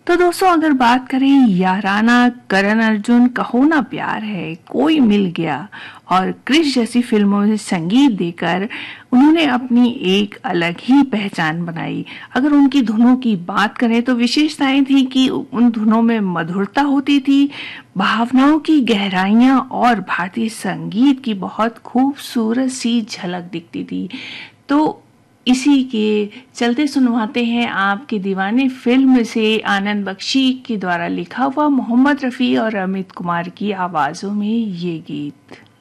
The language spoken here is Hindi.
तो दोस्तों, अगर बात करें याराना, करण अर्जुन, कहो ना प्यार है, कोई मिल गया और क्रिश जैसी फिल्मों में संगीत देकर उन्होंने अपनी एक अलग ही पहचान बनाई। अगर उनकी धुनों की बात करें तो विशेषताएं थी कि उन धुनों में मधुरता होती थी, भावनाओं की गहराइयां और भारतीय संगीत की बहुत खूबसूरत सी झलक दिखती थी। तो इसी के चलते सुनवाते हैं आपके दीवाने फिल्म से आनंद बख्शी के द्वारा लिखा हुआ मोहम्मद रफ़ी और अमित कुमार की आवाज़ों में ये गीत।